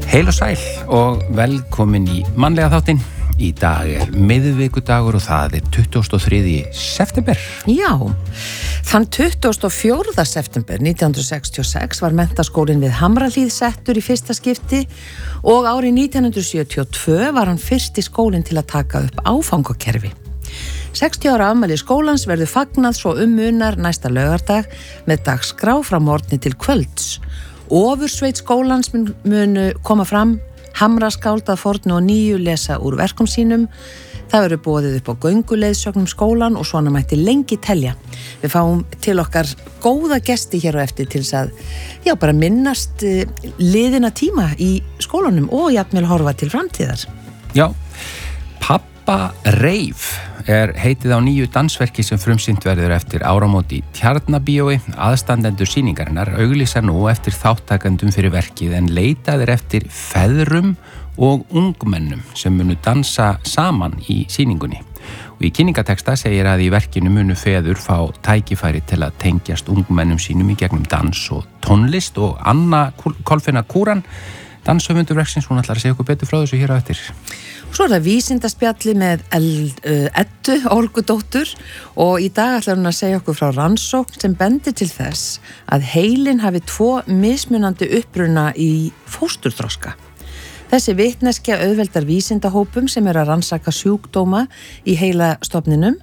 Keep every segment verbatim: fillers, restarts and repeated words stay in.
Heil og sæl og velkomin í mannlega þáttinn. Í dag er miðvikudagur og það er tuttugasta og þriðji september. Já, þann tuttugasta og fjórða september nítján hundruð sextíu og sex var menntaskólinn við Hamrahlíð settur í fyrsta skipti og árið nítján hundruð sjötíu og tvö var hann fyrsti skólinn til að taka upp áfangakerfi. sextíu ára afmæli skólans verður fagnað svo um munar næsta laugardag með dagskrá frá morgni til kvölds. Ofursveit skólans mun, mun koma fram, hamraskáld að fornu og nýju lesa úr verkum sínum. Það verður boðið upp á gönguleiðsögnum skólan og svona mætti lengi telja. Við fáum til okkar góða gesti hér á eftir til þess að já, bara minnast liðina tíma í skólanum og jafnvel horfa til framtíðar. Já, Pappa Reif er heitið á nýju dansverki sem frumsýnt verður eftir áramót í Tjarnabíói. Aðstandendur sýningarinnar auglýsa nú eftir þáttakendum fyrir verkið en leitað er eftir feðrum og ungmennum sem munu dansa saman í sýningunni. Og í kynningateksta segir að í verkinu munu feður fá tækifæri til að tengjast ungmennum sínum í gegnum dans og tónlist og Anna Kolfinna Kúran, danshöfundur verksins, hún ætlar að segja okkur betur frá þessu hér á eftir. Svo er það vísindaspjalli með Eddu Olgudóttur og í dag ætlar hún að segja okkur frá rannsókn sem bendir til þess að heilinn hafi tvo mismunandi uppruna í fósturþroska. Þessi vitneskja auðveldar vísindahópum sem er að rannsaka sjúkdóma í heilastofninum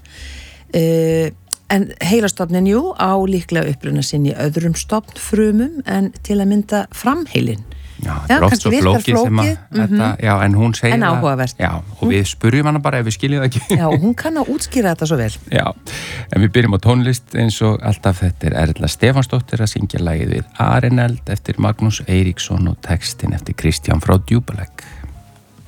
en heilastofnin jú á líklega uppruna sinn í öðrum stofnfrumum en til að mynda framheilinn. Já, þetta er oft svo flókið sem að mm-hmm. þetta, já, en hún segir en áhugavert. Já, og við spurjum hana bara ef við skiljum það ekki. Já, hún kann að útskýra þetta svo vel. Já, en við byrjum á tónlist eins og alltaf. Þetta er Erla Stefánsdóttir að syngja lagið við Areneld eftir Magnús Eiríksson og textin eftir Kristján frá Djúpalegg.